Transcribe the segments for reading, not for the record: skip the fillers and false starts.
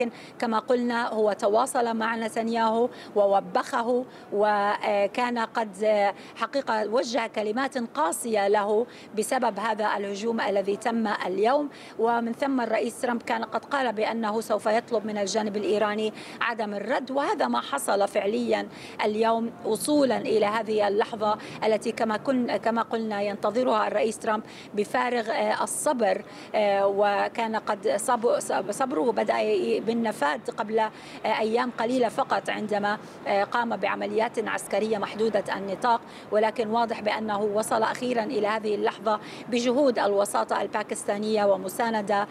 كما قلنا هو تواصل مع نتنياهو ووبخه، وكان قد حقيقة وجه كلمات قاسية له بسبب هذا الهجوم الذي تم اليوم. ومن ثم الرئيس ترامب كان قد قال بأنه سوف يطلب من الجانب الإيراني عدم الرد، وهذا ما حصل فعليا اليوم وصولا إلى هذه اللحظة التي كما قلنا ينتظرها الرئيس ترامب بفارغ الصبر. وكان قد صبره بدأ بالنفاذ قبل أيام قليلة فقط عندما قام بعمليات عسكرية محدودة النطاق، ولكن واضح بأنه وصل أخيرا إلى هذه اللحظة بجهود الوساطة الباكستانية ومساندة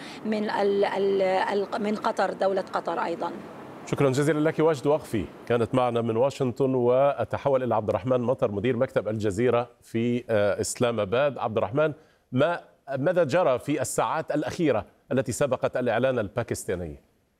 من قطر، دولة قطر أيضا. شكرا جزيلا لك واجد وقفي، كانت معنا من واشنطن. وأتحول إلى عبد الرحمن مطر مدير مكتب الجزيرة في إسلام آباد. عبد الرحمن، ماذا جرى في الساعات الأخيرة التي سبقت الإعلان الباكستاني؟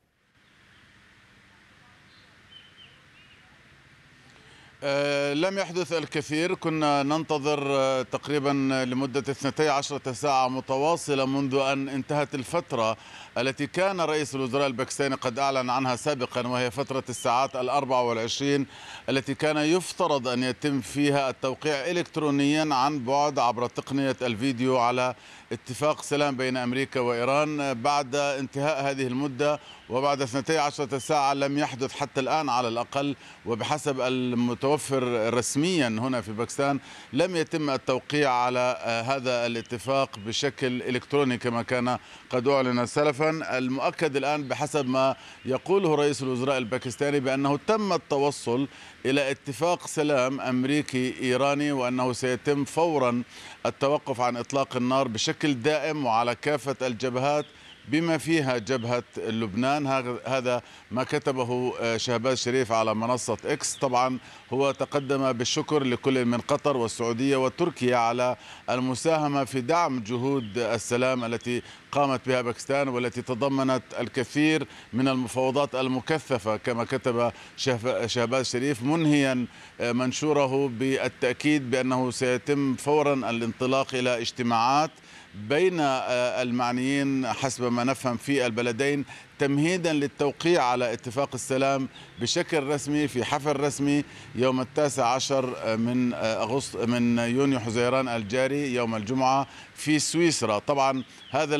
لم يحدث الكثير، كنا ننتظر تقريبا لمدة 12 ساعة متواصلة منذ أن انتهت الفترة التي كان رئيس الوزراء الباكستاني قد أعلن عنها سابقا، وهي فترة الساعات 24 التي كان يفترض أن يتم فيها التوقيع إلكترونيا عن بعد عبر تقنية الفيديو على اتفاق سلام بين أمريكا وإيران. بعد انتهاء هذه المدة وبعد 12 ساعة لم يحدث حتى الآن على الأقل، وبحسب المتوفر رسميا هنا في باكستان لم يتم التوقيع على هذا الاتفاق بشكل إلكتروني كما كان قد أعلن سلفا. المؤكد الآن بحسب ما يقوله رئيس الوزراء الباكستاني بأنه تم التوصل إلى اتفاق سلام أمريكي إيراني، وأنه سيتم فورا التوقف عن إطلاق النار بشكل دائم وعلى كافة الجبهات بما فيها جبهة لبنان. هذا ما كتبه شهباز شريف على منصة إكس. طبعا هو تقدم بالشكر لكل من قطر والسعودية وتركيا على المساهمة في دعم جهود السلام التي قامت بها باكستان، والتي تضمنت الكثير من المفاوضات المكثفة كما كتب شهباز شريف، منهيا منشوره بالتأكيد بأنه سيتم فورا الانطلاق إلى اجتماعات بين المعنيين حسب ما نفهم في البلدين تمهيدا للتوقيع على اتفاق السلام بشكل رسمي في حفل رسمي يوم 19 من يونيو حزيران الجاري يوم الجمعة في سويسرا. طبعا هذا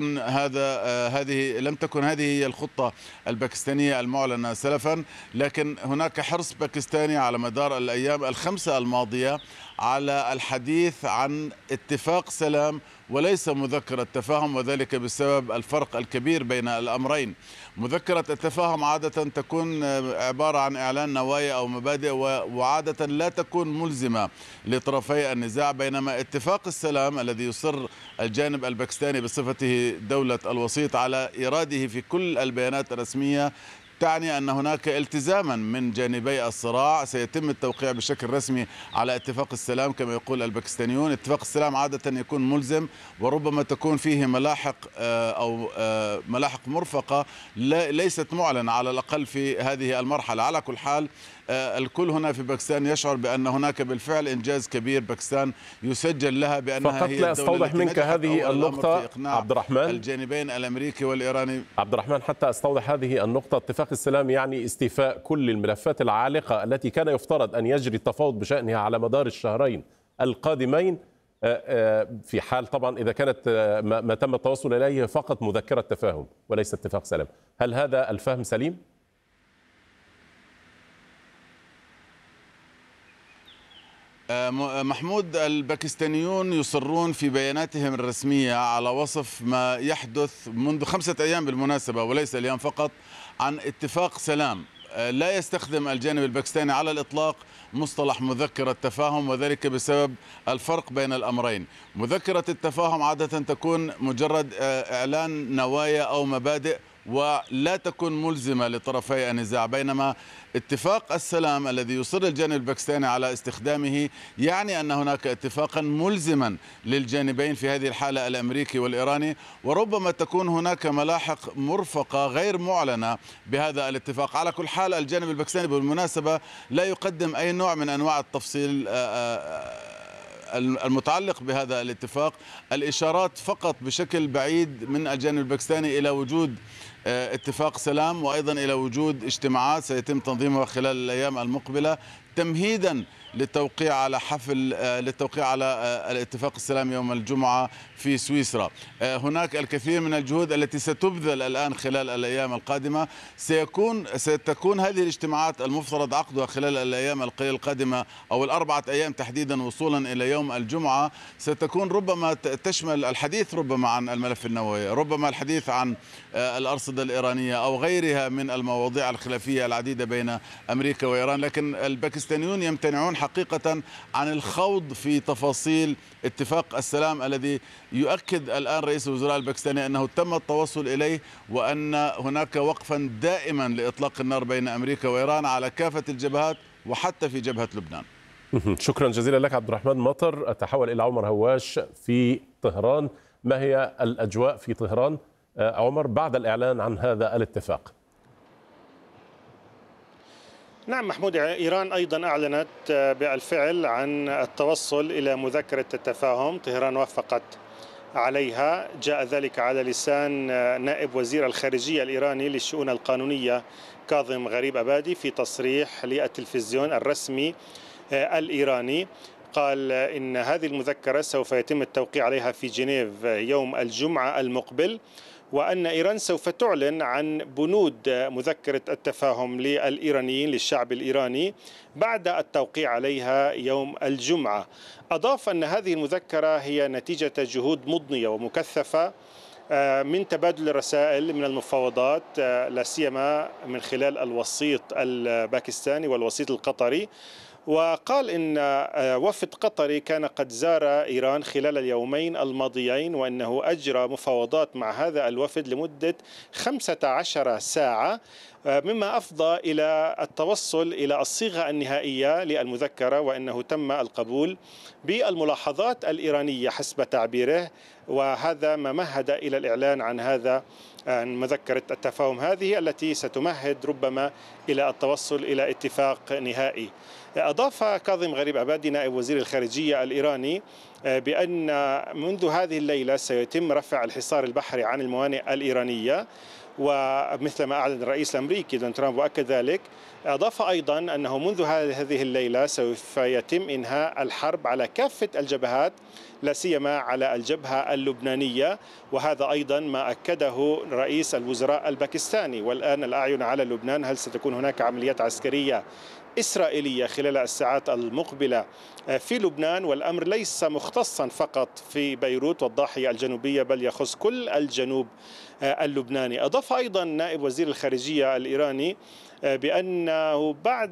لم تكن هذه هي الخطة الباكستانية المعلنة سلفا، لكن هناك حرص باكستاني على مدار الأيام الخمسة الماضية على الحديث عن اتفاق سلام وليس مذكرة تفاهم، وذلك بسبب الفرق الكبير بين الأمرين. مذكرة التفاهم عادة تكون عبارة عن إعلان نوايا أو مبادئ وعادة لا تكون ملزمة لطرفي النزاع، بينما اتفاق السلام الذي يصر الجانب الباكستاني بصفته دولة الوسيط على إيراده في كل البيانات الرسمية تعني أن هناك التزاما من جانبي الصراع. سيتم التوقيع بشكل رسمي على اتفاق السلام كما يقول الباكستانيون. اتفاق السلام عادة يكون ملزم وربما تكون فيه ملاحق أو ملاحق مرفقة ليست معلنة على الأقل في هذه المرحلة. على كل حال الكل هنا في باكستان يشعر بأن هناك بالفعل إنجاز كبير باكستان يسجل لها بأنها فقط هي لا أستوضح منك هذه النقطة عبد الرحمن، الجانبين الأمريكي والإيراني. عبد الرحمن، حتى أستوضح هذه النقطة، اتفاق السلام يعني استيفاء كل الملفات العالقة التي كان يفترض أن يجري التفاوض بشأنها على مدار الشهرين القادمين، في حال طبعا إذا كانت ما تم التوصل إليه فقط مذكرة تفاهم وليس اتفاق سلام. هل هذا الفهم سليم؟ محمود، الباكستانيون يصرون في بياناتهم الرسمية على وصف ما يحدث منذ 5 أيام بالمناسبة وليس اليوم فقط عن اتفاق سلام. لا يستخدم الجانب الباكستاني على الإطلاق مصطلح مذكرة تفاهم، وذلك بسبب الفرق بين الأمرين. مذكرة التفاهم عادة تكون مجرد إعلان نوايا أو مبادئ ولا تكون ملزمة لطرفي النزاع، بينما اتفاق السلام الذي يصر الجانب الباكستاني على استخدامه يعني أن هناك اتفاقا ملزما للجانبين في هذه الحالة الأمريكي والإيراني، وربما تكون هناك ملاحق مرفقة غير معلنة بهذا الاتفاق. على كل حال الجانب الباكستاني بالمناسبة لا يقدم أي نوع من أنواع التفصيل المتعلق بهذا الاتفاق، الإشارات فقط بشكل بعيد من الجانب الباكستاني إلى وجود اتفاق سلام، وأيضا إلى وجود اجتماعات سيتم تنظيمها خلال الأيام المقبلة تمهيدا للتوقيع على الاتفاق السلامي يوم الجمعة في سويسرا. هناك الكثير من الجهود التي ستبذل الآن خلال الأيام القادمة. ستكون هذه الاجتماعات المفترض عقدها خلال الأيام القادمة أو ال4 أيام تحديدا وصولا إلى يوم الجمعة. ستكون ربما تشمل الحديث ربما عن الملف النووي، ربما الحديث عن الأرصدة الإيرانية أو غيرها من المواضيع الخلافية العديدة بين أمريكا وإيران. لكن الباكستانيون يمتنعون حقيقة عن الخوض في تفاصيل اتفاق السلام الذي يؤكد الآن رئيس الوزراء الباكستاني أنه تم التوصل إليه، وأن هناك وقفا دائما لإطلاق النار بين أمريكا وإيران على كافة الجبهات وحتى في جبهة لبنان. شكرا جزيلا لك عبد الرحمن مطر. أتحول إلى عمر هواش في طهران. ما هي الأجواء في طهران عمر بعد الإعلان عن هذا الاتفاق؟ نعم محمود، إيران أيضا أعلنت بالفعل عن التوصل إلى مذكرة التفاهم. طهران وافقت عليها. جاء ذلك على لسان نائب وزير الخارجية الإيراني للشؤون القانونية كاظم غريب أبادي في تصريح للتلفزيون الرسمي الإيراني. قال إن هذه المذكرة سوف يتم التوقيع عليها في جنيف يوم الجمعة المقبل، وأن إيران سوف تعلن عن بنود مذكرة التفاهم للإيرانيين للشعب الإيراني بعد التوقيع عليها يوم الجمعة. أضاف أن هذه المذكرة هي نتيجة جهود مضنية ومكثفة من تبادل الرسائل من المفاوضات، لا سيما من خلال الوسيط الباكستاني والوسيط القطري. وقال إن وفد قطري كان قد زار إيران خلال اليومين الماضيين، وأنه أجرى مفاوضات مع هذا الوفد لمدة 15 ساعة، مما أفضى إلى التوصل إلى الصيغة النهائية للمذكرة، وأنه تم القبول بالملاحظات الإيرانية حسب تعبيره. وهذا ما مهد إلى الإعلان عن عن مذكرة التفاهم هذه التي ستمهد ربما إلى التوصل إلى اتفاق نهائي. أضاف كاظم غريب أبادي نائب وزير الخارجية الإيراني بأن منذ هذه الليلة سيتم رفع الحصار البحري عن الموانئ الإيرانية، ومثل ما أعلن الرئيس الأمريكي دونالد ترامب وأكد ذلك. أضاف أيضا أنه منذ هذه الليلة سوف يتم إنهاء الحرب على كافة الجبهات، لا سيما على الجبهة اللبنانية، وهذا أيضا ما أكده رئيس الوزراء الباكستاني. والآن الأعين على لبنان، هل ستكون هناك عمليات عسكرية إسرائيلية خلال الساعات المقبلة في لبنان؟ والأمر ليس مختصا فقط في بيروت والضاحية الجنوبية، بل يخص كل الجنوب اللبناني. أضاف أيضا نائب وزير الخارجية الإيراني بأنه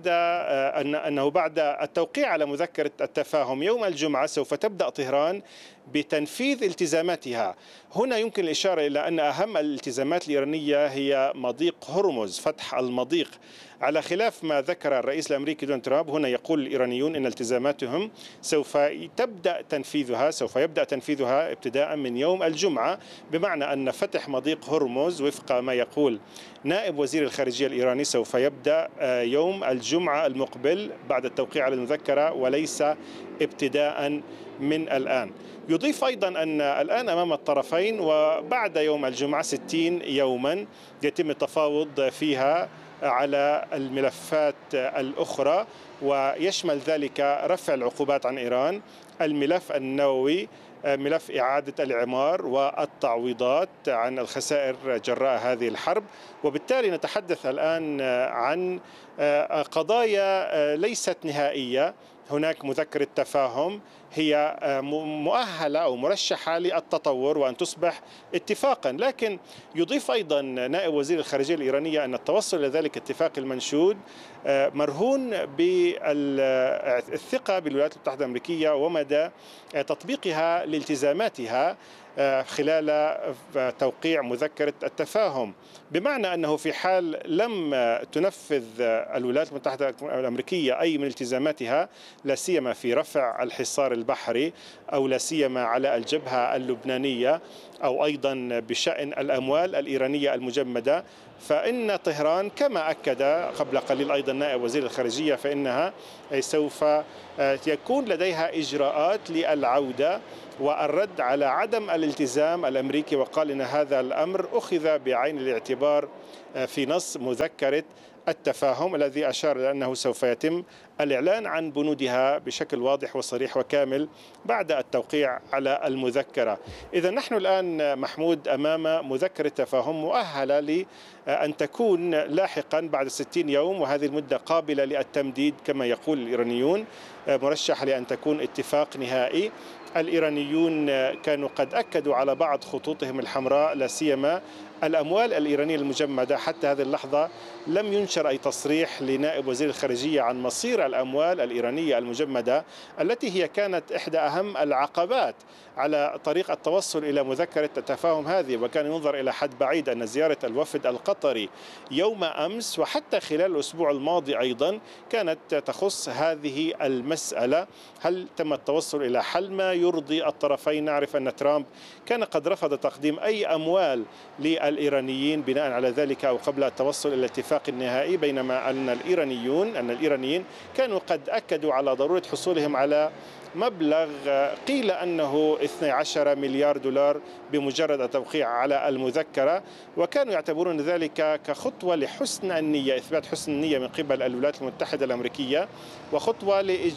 بعد التوقيع على مذكرة التفاهم يوم الجمعة سوف تبدأ طهران بتنفيذ التزاماتها. هنا يمكن الإشارة إلى أن أهم الالتزامات الإيرانية هي مضيق هرمز، فتح المضيق، على خلاف ما ذكر الرئيس الأمريكي دونالد ترامب. هنا يقول الإيرانيون أن التزاماتهم سوف يبدأ تنفيذها ابتداء من يوم الجمعة، بمعنى أن فتح مضيق هرمز وفق ما يقول نائب وزير الخارجية الإيراني سوف يبدأ يوم الجمعة المقبل بعد التوقيع على المذكرة، وليس ابتداء من الآن. يضيف أيضا أن الآن أمام الطرفين وبعد يوم الجمعة 60 يوما يتم التفاوض فيها على الملفات الأخرى، ويشمل ذلك رفع العقوبات عن إيران، الملف النووي، ملف إعادة الإعمار والتعويضات عن الخسائر جراء هذه الحرب. وبالتالي نتحدث الآن عن قضايا ليست نهائية. هناك مذكرة تفاهم هي مؤهلة أو مرشحة للتطور وأن تصبح اتفاقا، لكن يضيف أيضا نائب وزير الخارجية الإيرانية أن التوصل إلى ذلك الاتفاق المنشود مرهون بالثقة بالولايات المتحدة الأمريكية ومدى تطبيقها لالتزاماتها خلال توقيع مذكرة التفاهم، بمعنى أنه في حال لم تنفذ الولايات المتحدة الأمريكية أي من التزاماتها، لا سيما في رفع الحصار البحري أو لا سيما على الجبهة اللبنانية أو أيضا بشأن الأموال الإيرانية المجمدة، فإن طهران كما أكد قبل قليل أيضا نائب وزير الخارجية فإنها سوف يكون لديها إجراءات للعودة والرد على عدم الالتزام الأمريكي، وقال إن هذا الأمر أخذ بعين الاعتبار في نص مذكرة التفاهم الذي أشار إلى أنه سوف يتم الإعلان عن بنودها بشكل واضح وصريح وكامل بعد التوقيع على المذكرة. إذا نحن الآن محمود أمام مذكرة تفاهم مؤهلة لأن تكون لاحقا بعد 60 يوم، وهذه المدة قابلة للتمديد كما يقول الإيرانيون، مرشحة لأن تكون اتفاق نهائي. الإيرانيون كانوا قد أكدوا على بعض خطوطهم الحمراء، لا سيما الأموال الإيرانية المجمدة. حتى هذه اللحظة لم ينشر أي تصريح لنائب وزير الخارجية عن مصير الأموال الإيرانية المجمدة التي هي كانت إحدى أهم العقبات على طريق التوصل إلى مذكرة التفاهم هذه. وكان ينظر إلى حد بعيد أن زيارة الوفد القطري يوم أمس وحتى خلال الأسبوع الماضي أيضا كانت تخص هذه المسألة. هل تم التوصل إلى حل ما يرضي الطرفين؟ نعرف أن ترامب كان قد رفض تقديم أي أموال للإيرانيين بناء على ذلك أو قبل التوصل إلى الاتفاق النهائي، بينما أن الإيرانيين كانوا قد أكدوا على ضرورة حصولهم على مبلغ قيل أنه 12 مليار دولار بمجرد التوقيع على المذكرة، وكانوا يعتبرون ذلك كخطوة لحسن النية، إثبات حسن النية من قبل الولايات المتحدة الأمريكية، وخطوة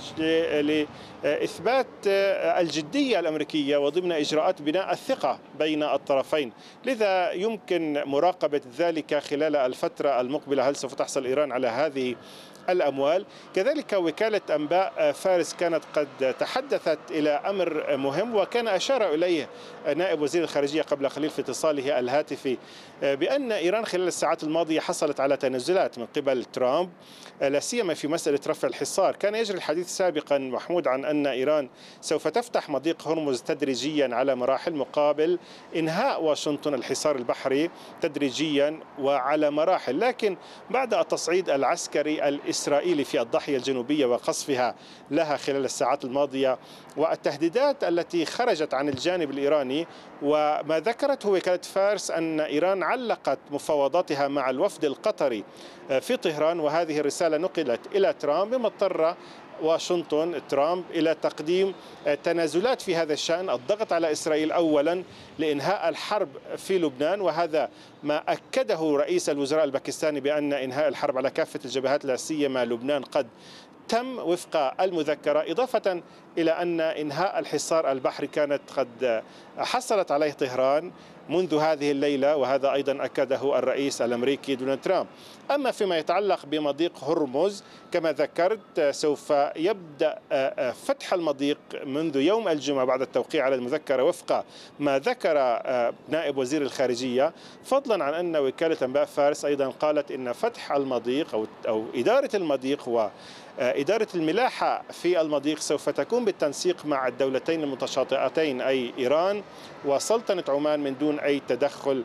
لإثبات الجدية الأمريكية وضمن إجراءات بناء الثقة بين الطرفين. لذا يمكن مراقبة ذلك خلال الفترة المقبلة، هل سوف تحصل إيران على هذه الأموال. كذلك وكالة أنباء فارس كانت قد تحدثت إلى أمر مهم وكان أشار إليه نائب وزير الخارجية قبل قليل في اتصاله الهاتفي، بأن إيران خلال الساعات الماضية حصلت على تنازلات من قبل ترامب، لا سيما في مسألة رفع الحصار. كان يجري الحديث سابقا محمود عن أن إيران سوف تفتح مضيق هرمز تدريجيا على مراحل مقابل إنهاء واشنطن الحصار البحري تدريجيا وعلى مراحل، لكن بعد التصعيد العسكري الإسرائيلي في الضاحية الجنوبية وقصفها لها خلال الساعات الماضية والتهديدات التي خرجت عن الجانب الإيراني، وما ذكرته وكالة فارس أن إيران علقت مفاوضاتها مع الوفد القطري في طهران، وهذه الرسالة نقلت إلى ترامب، بما اضطر واشنطن ترامب إلى تقديم تنازلات في هذا الشأن، الضغط على إسرائيل أولا لإنهاء الحرب في لبنان، وهذا ما أكده رئيس الوزراء الباكستاني بأن إنهاء الحرب على كافة الجبهات لا سيما لبنان قد تم وفق المذكرة، إضافة إلى أن إنهاء الحصار البحري كانت قد حصلت عليه طهران منذ هذه الليلة، وهذا أيضا أكده الرئيس الأمريكي دونالد ترامب. أما فيما يتعلق بمضيق هرمز كما ذكرت، سوف يبدأ فتح المضيق منذ يوم الجمعة بعد التوقيع على المذكرة وفق ما ذكر نائب وزير الخارجية، فضلا عن أن وكالة أنباء فارس أيضا قالت إن فتح المضيق أو إدارة المضيق وإدارة الملاحة في المضيق سوف تكون بالتنسيق مع الدولتين المتشاطئتين أي إيران وسلطنة عمان من دون أي تدخل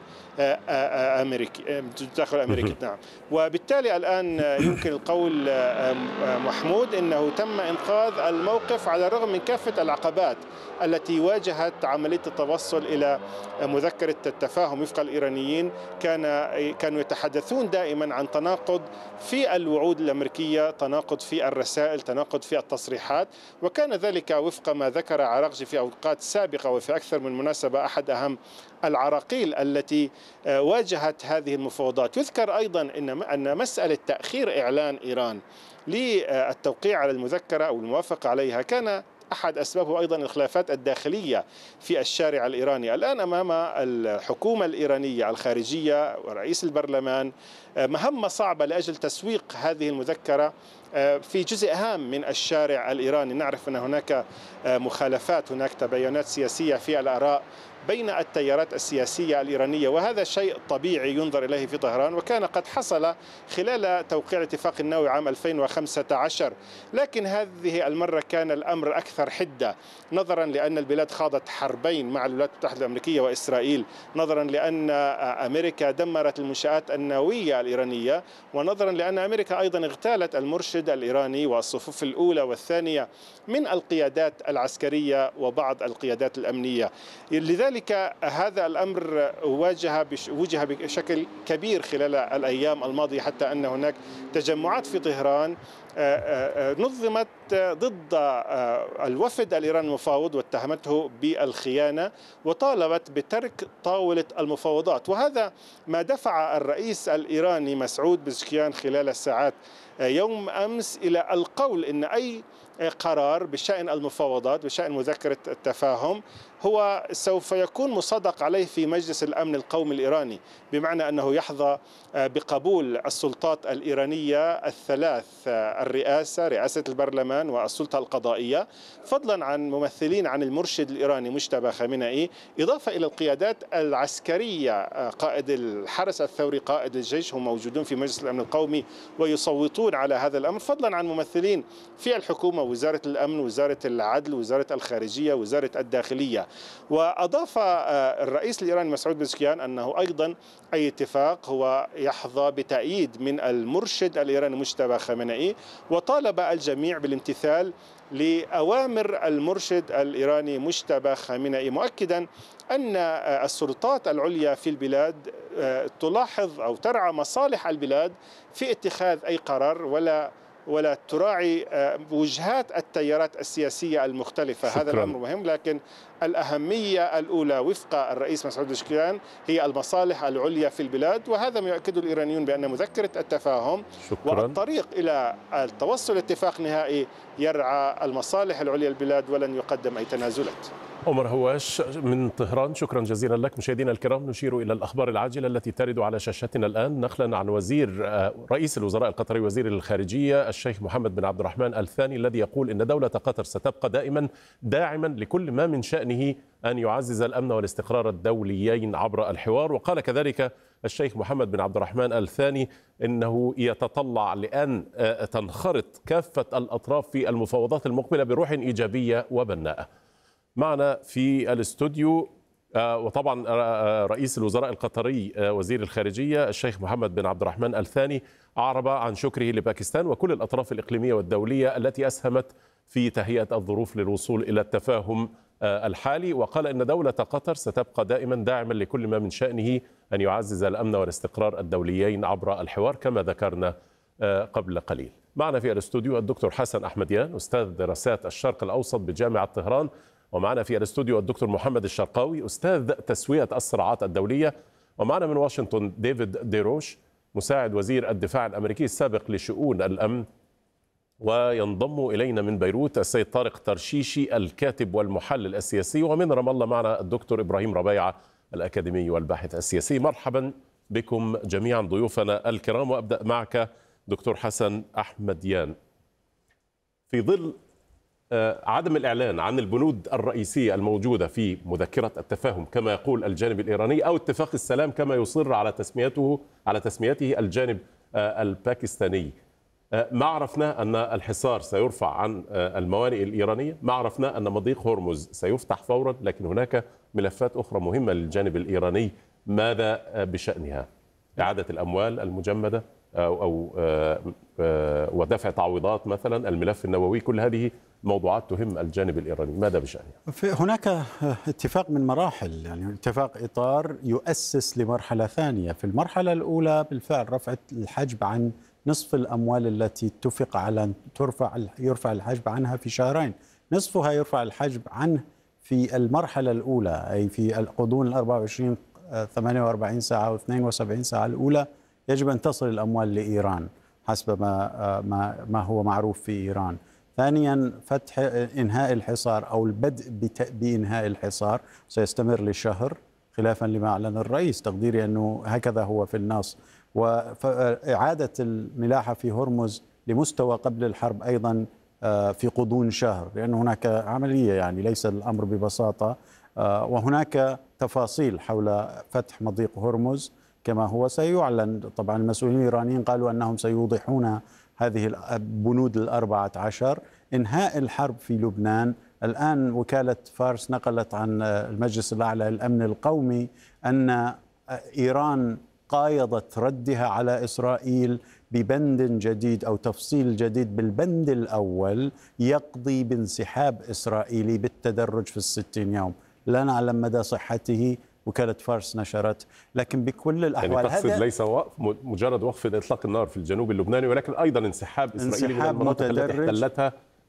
أمريكي. نعم. وبالتالي الآن يمكن القول محمود أنه تم إنقاذ الموقف على الرغم من كافة العقبات التي واجهت عملية التوصل إلى مذكرة التفاهم. وفق الإيرانيين كانوا يتحدثون دائما عن تناقض في الوعود الأمريكية، تناقض في الرسائل، تناقض في التصريحات، وكان ذلك وفق ما ذكر عراقجي في أوقات سابقة وفي أكثر من مناسبة أحد أهم العراقيل التي واجهت هذه المفاوضات. يذكر أيضا أن مسألة تأخير إعلان إيران للتوقيع على المذكرة أو الموافقة عليها كان أحد أسبابه أيضا الخلافات الداخلية في الشارع الإيراني. الآن أمام الحكومة الإيرانية الخارجية ورئيس البرلمان مهمة صعبة لأجل تسويق هذه المذكرة في جزء هام من الشارع الإيراني. نعرف أن هناك مخالفات، هناك تباينات سياسية في الآراء بين التيارات السياسية الإيرانية، وهذا شيء طبيعي ينظر إليه في طهران، وكان قد حصل خلال توقيع الاتفاق النووي عام 2015. لكن هذه المرة كان الأمر أكثر حدة، نظرا لأن البلاد خاضت حربين مع الولايات المتحدة الأمريكية وإسرائيل، نظرا لأن أمريكا دمرت المنشآت النووية الإيرانية، ونظرا لأن أمريكا أيضا اغتالت المرشد الإيراني والصفوف الأولى والثانية من القيادات العسكرية وبعض القيادات الأمنية. لذلك هذا الأمر وجه بشكل كبير خلال الأيام الماضية، حتى أن هناك تجمعات في طهران نظمت ضد الوفد الإيراني المفاوض واتهمته بالخيانة وطالبت بترك طاولة المفاوضات، وهذا ما دفع الرئيس الإيراني مسعود بزكيان خلال الساعات يوم أمس إلى القول إن أي قرار بشأن المفاوضات بشأن مذكرة التفاهم هو سوف يكون مصادق عليه في مجلس الأمن القومي الإيراني، بمعنى أنه يحظى بقبول السلطات الإيرانية الثلاث، الرئاسة، رئاسة البرلمان والسلطة القضائية، فضلا عن ممثلين عن المرشد الإيراني مجتبى خامنئي، إضافة إلى القيادات العسكرية، قائد الحرس الثوري، قائد الجيش، هم موجودون في مجلس الأمن القومي ويصوتون على هذا الأمر، فضلا عن ممثلين في الحكومة، وزارة الأمن، وزارة العدل، وزارة الخارجية، وزارة الداخلية. وأضاف الرئيس الإيراني مسعود بزكيان أنه أيضا أي اتفاق هو يحظى بتأييد من المرشد الإيراني مجتبى خامنئي، وطالب الجميع بالامتثال لأوامر المرشد الإيراني مجتبى خامنئي، مؤكدا أن السلطات العليا في البلاد تلاحظ أو ترعى مصالح البلاد في اتخاذ أي قرار ولا تراعي وجهات التيارات السياسية المختلفة. شكرا. هذا الأمر مهم، لكن الأهمية الأولى وفق الرئيس مسعود بزكيان هي المصالح العليا في البلاد، وهذا ما يؤكده الإيرانيون بأن مذكرة التفاهم والطريق إلى التوصل اتفاق نهائي يرعى المصالح العليا للبلاد ولن يقدم أي تنازلات. عمر هواش من طهران، شكرا جزيلا لك. مشاهدينا الكرام، نشير إلى الأخبار العاجلة التي ترد على شاشتنا الآن، نقلا عن رئيس الوزراء القطري وزير الخارجية الشيخ محمد بن عبد الرحمن الثاني، الذي يقول إن دولة قطر ستبقى دائما داعما لكل ما من شأنه أن يعزز الأمن والاستقرار الدوليين عبر الحوار. وقال كذلك الشيخ محمد بن عبد الرحمن الثاني إنه يتطلع لأن تنخرط كافة الأطراف في المفاوضات المقبلة بروح إيجابية وبناءة. معنا في الاستوديو وطبعا رئيس الوزراء القطري وزير الخارجية الشيخ محمد بن عبد الرحمن الثاني أعرب عن شكره لباكستان وكل الأطراف الإقليمية والدولية التي أسهمت في تهيئة الظروف للوصول إلى التفاهم الحالي، وقال إن دولة قطر ستبقى دائما داعما لكل ما من شأنه أن يعزز الأمن والاستقرار الدوليين عبر الحوار كما ذكرنا قبل قليل. معنا في الاستوديو الدكتور حسن أحمديان، أستاذ دراسات الشرق الأوسط بجامعة طهران، ومعنا في الاستوديو الدكتور محمد الشرقاوي، أستاذ تسوية الصراعات الدولية، ومعنا من واشنطن ديفيد ديروش، مساعد وزير الدفاع الأمريكي السابق لشؤون الأمن، وينضم إلينا من بيروت السيد طارق ترشيشي الكاتب والمحلل السياسي، ومن رام الله معنا الدكتور إبراهيم ربيعة الأكاديمي والباحث السياسي. مرحبا بكم جميعا ضيوفنا الكرام، وأبدأ معك دكتور حسن أحمديان. في ظل عدم الإعلان عن البنود الرئيسية الموجودة في مذكرة التفاهم كما يقول الجانب الإيراني، أو اتفاق السلام كما يصر على تسميته الجانب الباكستاني، ما عرفنا أن الحصار سيرفع عن الموانئ الإيرانية، ما عرفنا أن مضيق هرمز سيفتح فورا، لكن هناك ملفات أخرى مهمة للجانب الإيراني، ماذا بشأنها؟ إعادة الأموال المجمدة أو ودفع تعويضات مثلا، الملف النووي، كل هذه موضوعات تهم الجانب الإيراني، ماذا بشأنها؟ هناك اتفاق من مراحل، يعني اتفاق إطار يؤسس لمرحلة ثانية. في المرحلة الأولى بالفعل رفعت الحجب عن نصف الأموال التي اتفق على أن يرفع الحجب عنها في شهرين، نصفها يرفع الحجب عنه في المرحلة الأولى، أي في الغضون 24 48 ساعة و72 ساعة الأولى يجب أن تصل الأموال لإيران حسب ما هو معروف في إيران. ثانيا فتح إنهاء الحصار أو البدء بإنهاء الحصار سيستمر لشهر خلافا لما أعلن الرئيس، تقديري أنه هكذا هو في النص، وإعادة الملاحة في هرمز لمستوى قبل الحرب أيضا في غضون شهر، لأن هناك عملية، يعني ليس الأمر ببساطة، وهناك تفاصيل حول فتح مضيق هرمز كما هو سيعلن. طبعا المسؤولين الإيرانيين قالوا أنهم سيوضحون هذه البنود 14. إنهاء الحرب في لبنان، الآن وكالة فارس نقلت عن المجلس الأعلى للأمن القومي أن إيران قايضت ردها على إسرائيل ببند جديد أو تفصيل جديد بالبند الأول يقضي بانسحاب إسرائيلي بالتدرج في 60 يوم. لا نعلم مدى صحته، وكالة فارس نشرت، لكن بكل الأحوال يعني تقصد ليس مجرد وقف إطلاق النار في الجنوب اللبناني، ولكن أيضا انسحاب إسرائيل من المناطق التي احتلتها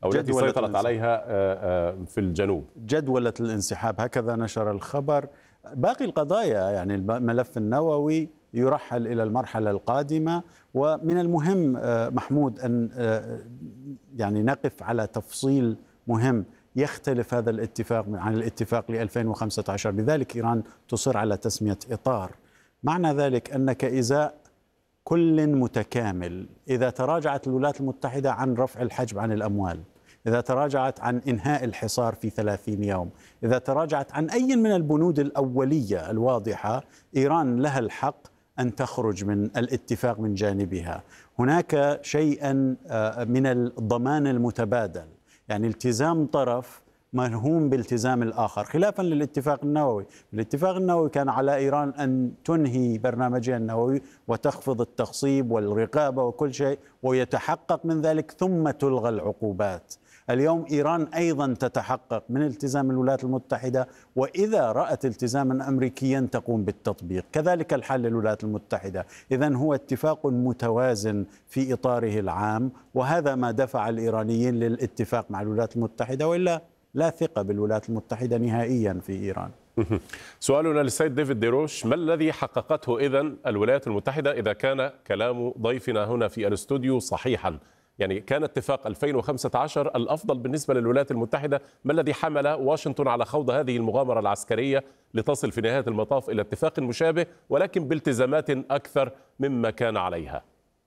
أو التي سيطرت عليها في الجنوب. جدولة الانسحاب هكذا نشر الخبر. باقي القضايا يعني الملف النووي يرحل إلى المرحلة القادمة. ومن المهم محمود أن يعني نقف على تفصيل مهم. يختلف هذا الاتفاق عن الاتفاق ل 2015، لذلك إيران تصر على تسمية إطار. معنى ذلك أنك إزاء كل متكامل، إذا تراجعت الولايات المتحدة عن رفع الحجب عن الأموال، إذا تراجعت عن إنهاء الحصار في 30 يوم، إذا تراجعت عن أي من البنود الأولية الواضحة، إيران لها الحق أن تخرج من الاتفاق من جانبها. هناك شيئا من الضمان المتبادل، يعني التزام طرف مرهون بالتزام الآخر، خلافا للاتفاق النووي. الاتفاق النووي كان على إيران أن تنهي برنامجها النووي وتخفض التخصيب والرقابة وكل شيء ويتحقق من ذلك ثم تلغى العقوبات. اليوم إيران أيضا تتحقق من التزام الولايات المتحدة، وإذا رأت التزاما أمريكيا تقوم بالتطبيق. كذلك الحال للولايات المتحدة. إذن هو اتفاق متوازن في إطاره العام، وهذا ما دفع الإيرانيين للاتفاق مع الولايات المتحدة، وإلا لا ثقة بالولايات المتحدة نهائيا في إيران. سؤالنا للسيد ديفيد ديروش: ما الذي حققته إذن الولايات المتحدة إذا كان كلام ضيفنا هنا في الاستوديو صحيحا؟ يعني كان اتفاق 2015 الأفضل بالنسبة للولايات المتحدة، ما الذي حمل واشنطن على خوض هذه المغامرة العسكرية لتصل في نهاية المطاف إلى اتفاق مشابه ولكن بالتزامات أكثر مما كان عليها؟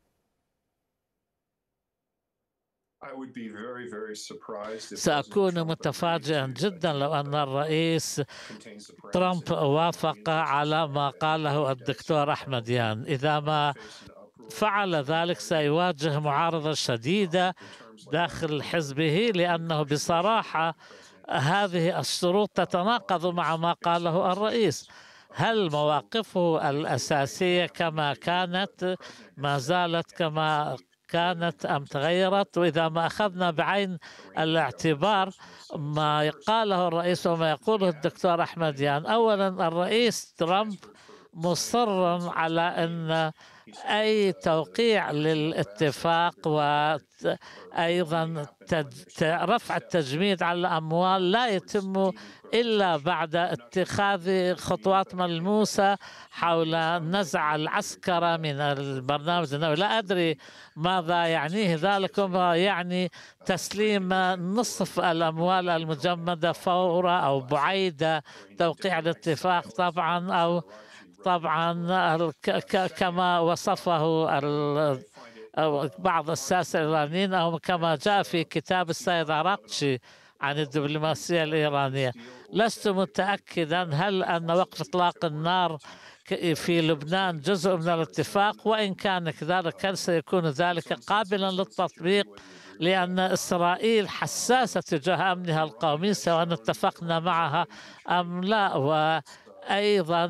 سأكون متفاجئا جدا لو أن الرئيس ترامب وافق على ما قاله الدكتور أحمديان. إذا ما فعل ذلك سيواجه معارضة شديدة داخل حزبه، لأنه بصراحة هذه الشروط تتناقض مع ما قاله الرئيس. هل مواقفه الأساسية كما كانت ما زالت كما كانت أم تغيرت؟ وإذا ما أخذنا بعين الاعتبار ما قاله الرئيس وما يقوله الدكتور أحمديان، أولا الرئيس ترامب مصر على أن أي توقيع للاتفاق وأيضا رفع التجميد على الأموال لا يتم إلا بعد اتخاذ خطوات ملموسة حول نزع العسكرة من البرنامج النووي. لا أدري ماذا يعنيه ذلك، وما يعني تسليم نصف الأموال المجمدة فورا أو بعيد توقيع الاتفاق طبعا كما وصفه بعض الساسة الإيرانيين أو كما جاء في كتاب السيد عراقشي عن الدبلوماسية الإيرانية. لست متأكدا هل أن وقف إطلاق النار في لبنان جزء من الاتفاق، وإن كان كذلك كان سيكون ذلك قابلا للتطبيق، لأن إسرائيل حساسة تجاه أمنها القومي سواء اتفقنا معها أم لا. وأيضا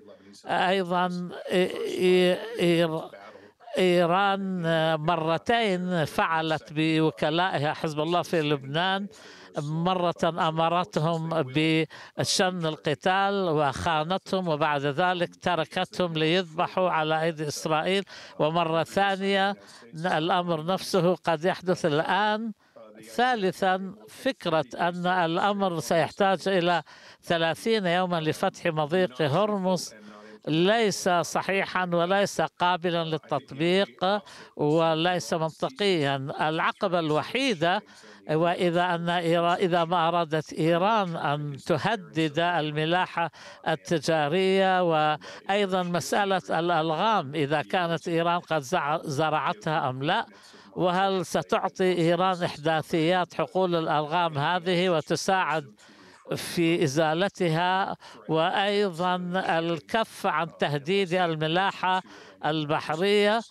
إيران مرتين فعلت بوكلائها حزب الله في لبنان، مرة أمرتهم بشن القتال وخانتهم وبعد ذلك تركتهم ليذبحوا على أيدي إسرائيل، ومرة ثانية الأمر نفسه قد يحدث الآن. ثالثا فكرة أن الأمر سيحتاج إلى 30 يوما لفتح مضيق هرمز ليس صحيحا وليس قابلا للتطبيق وليس منطقيا. العقبة الوحيدة إذا ما أرادت إيران أن تهدد الملاحة التجارية، وأيضا مسألة الألغام إذا كانت إيران قد زرعتها أم لا، وهل ستعطي إيران إحداثيات حقول الألغام هذه وتساعد في إزالتها، وأيضا الكف عن تهديد الملاحة البحرية.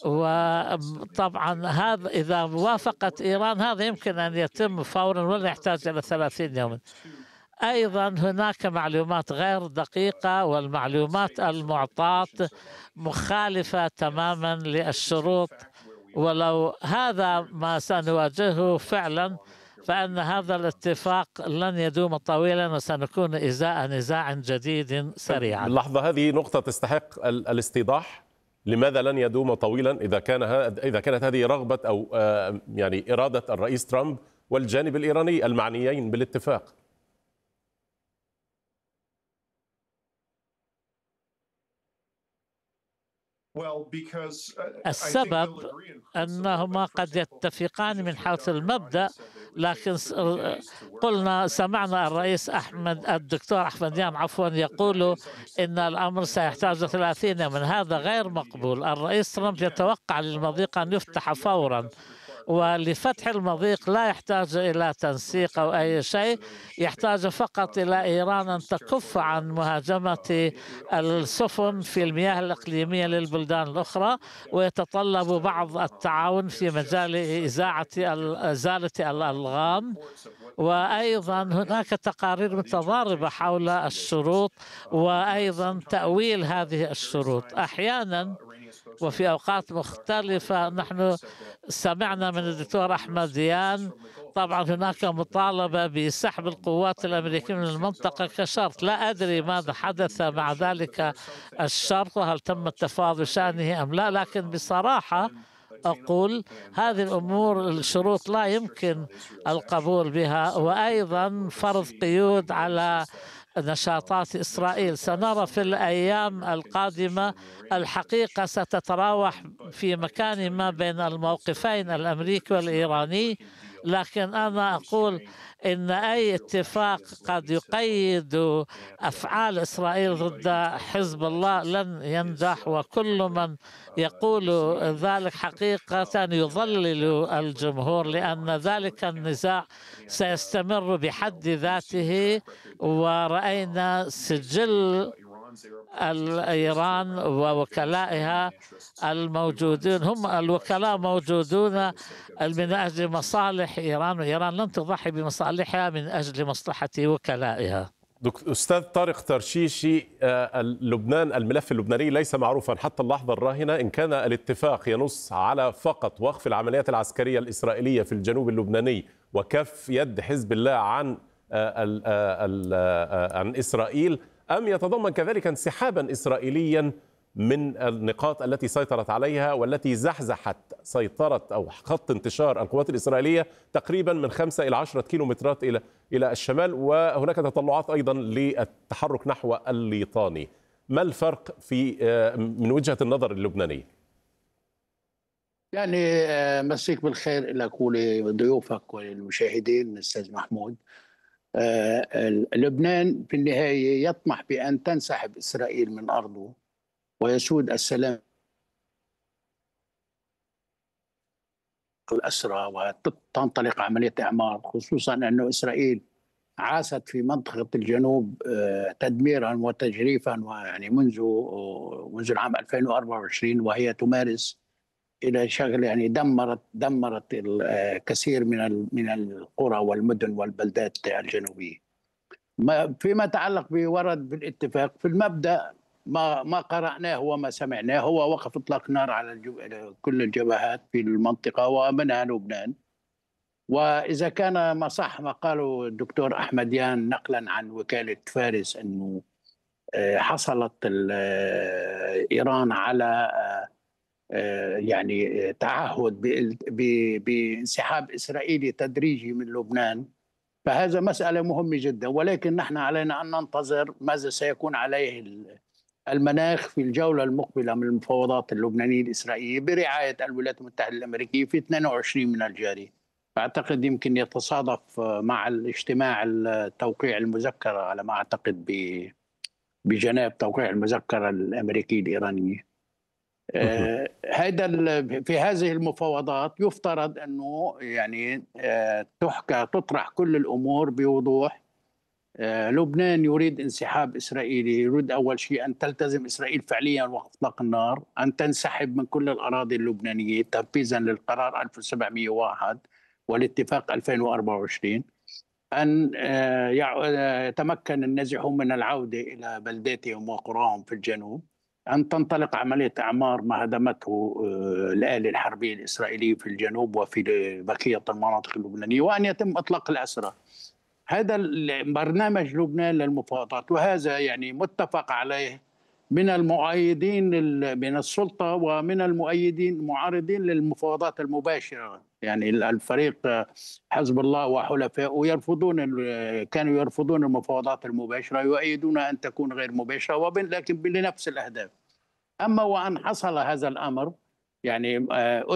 وطبعا هذا إذا وافقت إيران هذا يمكن أن يتم فورا ولا يحتاج إلى 30 يوما. أيضا هناك معلومات غير دقيقة، والمعلومات المعطاة مخالفة تماما للشروط، ولو هذا ما سنواجهه فعلا فإن هذا الاتفاق لن يدوم طويلا وسنكون إزاء نزاع جديد سريعا. اللحظة هذه نقطة تستحق الاستيضاح. لماذا لن يدوم طويلا إذا كانت هذه رغبة أو يعني إرادة الرئيس ترامب والجانب الإيراني المعنيين بالاتفاق؟ السبب أنهما قد يتفقان من حيث المبدأ، لكن سمعنا الرئيس الدكتور أحمديان يقول إن الأمر سيحتاج 30 يوما. هذا غير مقبول. الرئيس ترامب يتوقع للمضيق أن يفتح فورا، ولفتح المضيق لا يحتاج إلى تنسيق أو أي شيء، يحتاج فقط إلى إيران أن تكف عن مهاجمة السفن في المياه الإقليمية للبلدان الأخرى، ويتطلب بعض التعاون في مجال إزالة الألغام. وأيضا هناك تقارير متضاربة حول الشروط وأيضا تأويل هذه الشروط. أحيانا وفي أوقات مختلفة نحن سمعنا من الدكتور أحمديان طبعا هناك مطالبة بسحب القوات الأمريكية من المنطقة كشرط. لا أدري ماذا حدث مع ذلك الشرط وهل تم التفاوض بشأنه أم لا، لكن بصراحة أقول هذه الأمور الشروط لا يمكن القبول بها، وأيضا فرض قيود على نشاطات إسرائيل. سنرى في الأيام القادمة الحقيقة ستتراوح في مكان ما بين الموقفين الأمريكي والإيراني، لكن أنا أقول إن أي اتفاق قد يقيد أفعال إسرائيل ضد حزب الله لن ينجح، وكل من يقول ذلك حقيقة يضلل الجمهور، لأن ذلك النزاع سيستمر بحد ذاته. ورأينا سجل إيران ووكلائها الموجودين، هم الوكلاء موجودون من أجل مصالح إيران، وإيران لن تضحي بمصالحها من أجل مصلحة وكلائها. أستاذ طارق ترشيشي، لبنان، الملف اللبناني ليس معروفا حتى اللحظة الراهنة إن كان الاتفاق ينص على فقط وقف العمليات العسكرية الإسرائيلية في الجنوب اللبناني وكف يد حزب الله عن إسرائيل، أم يتضمن كذلك انسحابا إسرائيليا من النقاط التي سيطرت عليها والتي زحزحت سيطرة أو خط انتشار القوات الإسرائيلية تقريبا من 5 إلى 10 كيلومترات إلى الشمال، وهناك تطلعات أيضا للتحرك نحو الليطاني. ما الفرق من وجهة النظر اللبنانية؟ يعني مسيك بالخير لك ولضيوفك وللمشاهدين أستاذ محمود. لبنان في النهاية يطمح بأن تنسحب إسرائيل من أرضه ويسود السلام الأسرى وتنطلق عملية إعمار، خصوصا أن إسرائيل عاست في منطقة الجنوب تدميرا وتجريفا، ويعني منذ العام 2024 وهي تمارس إلى شغل يعني دمرت الكثير من القرى والمدن والبلدات الجنوبية. فيما يتعلق بورد بالاتفاق، في المبدأ ما قرأناه وما سمعناه هو وقف إطلاق نار على كل الجبهات في المنطقة ومنها لبنان. وإذا كان ما صح ما قاله الدكتور أحمديان نقلا عن وكالة فارس أنه حصلت إيران على يعني تعهد بانسحاب إسرائيلي تدريجي من لبنان، فهذا مسألة مهمة جدا. ولكن نحن علينا أن ننتظر ماذا سيكون عليه المناخ في الجولة المقبلة من المفاوضات اللبنانية الإسرائيلية برعاية الولايات المتحدة الأمريكية في 22 من الجاري. أعتقد يمكن يتصادف مع الاجتماع التوقيع المذكرة على ما أعتقد بجنيف، توقيع المذكرة الأمريكية الإيرانية. في هذه المفاوضات يفترض أنه يعني تطرح كل الأمور بوضوح. لبنان يريد انسحاب إسرائيلي، يريد أول شيء أن تلتزم إسرائيل فعليا وقف إطلاق النار، أن تنسحب من كل الأراضي اللبنانية تنفيذا للقرار 1701 والاتفاق 2024، أن يتمكن النازحون من العودة إلى بلداتهم وقراهم في الجنوب، أن تنطلق عملية إعمار ما هدمته الآلة الحربية الإسرائيلية في الجنوب وفي بقية المناطق اللبنانية، وأن يتم إطلاق الأسرى. هذا برنامج لبنان للمفاوضات، وهذا يعني متفق عليه من المؤيدين من السلطة ومن المعارضين للمفاوضات المباشرة. يعني الفريق حزب الله وحلفائه كانوا يرفضون المفاوضات المباشرة، يؤيدون أن تكون غير مباشرة لكن لنفس الأهداف. أما وأن حصل هذا الأمر يعني